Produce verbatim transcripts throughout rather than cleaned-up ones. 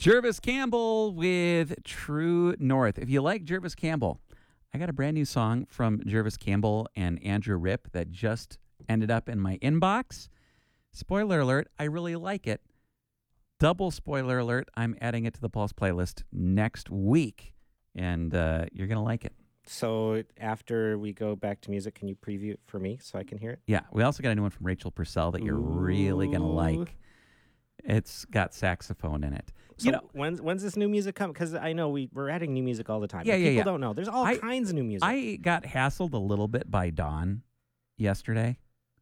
Jervis Campbell with True North. If you like Jervis Campbell, I got a brand new song from Jervis Campbell and Andrew Ripp that just ended up in my inbox. Spoiler alert, I really like it. Double spoiler alert, I'm adding it to the Pulse playlist next week, and uh, you're going to like it. So after we go back to music, can you preview it for me so I can hear it? Yeah, we also got a new one from Rachel Purcell that you're Ooh. really going to like. It's got saxophone in it. So you know, when's when's this new music come? Because I know we we're adding new music all the time. Yeah, but yeah, people yeah. don't know. There's all I, kinds of new music. I got hassled a little bit by Dawn yesterday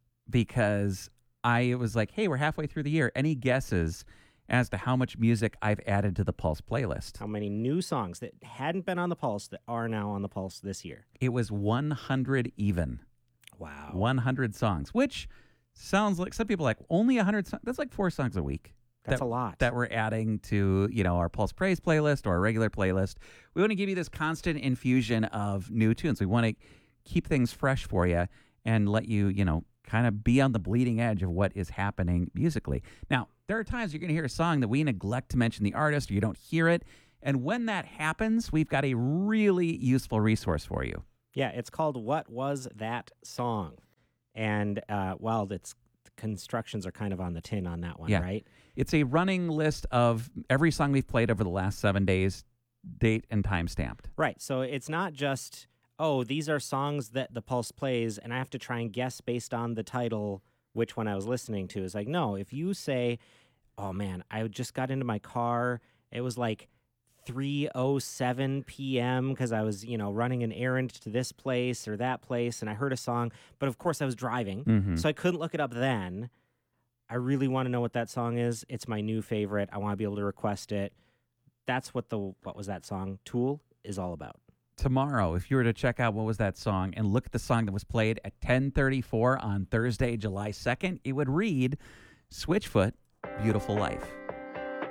because I was like, "Hey, we're halfway through the year. Any guesses as to how much music I've added to the Pulse playlist?" How many new songs that hadn't been on the Pulse that are now on the Pulse this year? It was one hundred even. Wow. one hundred songs, which sounds like some people are like only one hundred songs. That's like four songs a week. That's that, a lot. That we're adding to, you know, our Pulse Praise playlist or our regular playlist. We want to give you this constant infusion of new tunes. We want to keep things fresh for you and let you, you know, kind of be on the bleeding edge of what is happening musically. Now, there are times you're going to hear a song that we neglect to mention the artist or you don't hear it. And when that happens, we've got a really useful resource for you. Yeah, it's called What Was That Song? And, uh, well, it's constructions are kind of on the tin on that one, Yeah. right? It's a running list of every song we've played over the last seven days, date and time stamped. Right. So it's not just, oh, these are songs that the Pulse plays, and I have to try and guess based on the title which one I was listening to. It's like, no, if you say, oh, man, I just got into my car. It was like three oh seven p.m. because I was, you know, running an errand to this place or that place, and I heard a song. But, of course, I was driving, Mm-hmm. so I couldn't look it up then. I really want to know what that song is. It's my new favorite. I want to be able to request it. That's what the What Was That Song tool is all about. Tomorrow, if you were to check out What Was That Song and look at the song that was played at ten thirty-four on Thursday, July second, it would read Switchfoot, Beautiful Life.